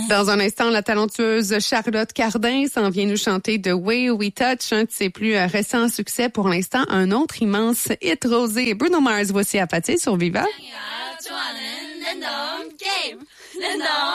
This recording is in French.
Dans un instant, la talentueuse Charlotte Cardin s'en vient nous chanter The Way We Touch, un de ses plus récents succès pour l'instant, un autre immense hit rosé. Bruno Mars, voici à Pathé sur Viva.